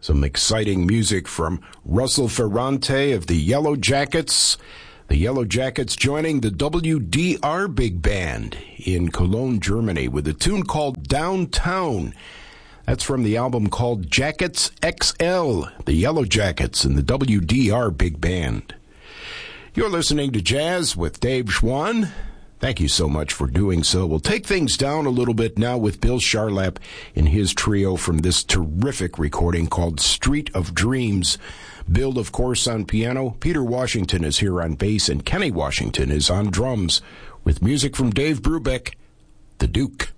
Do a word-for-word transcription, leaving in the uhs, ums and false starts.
Some exciting music from Russell Ferrante of the Yellow Jackets. The Yellow Jackets joining the W D R Big Band in Cologne, Germany, with a tune called Downtown. That's from the album called Jackets X L, the Yellow Jackets and the W D R Big Band. You're listening to Jazz with Dave Schwann. Thank you so much for doing so. We'll take things down a little bit now with Bill Charlap and his trio from this terrific recording called Street of Dreams. Bill, of course, on piano. Peter Washington is here on bass, and Kenny Washington is on drums with music from Dave Brubeck, the Duke.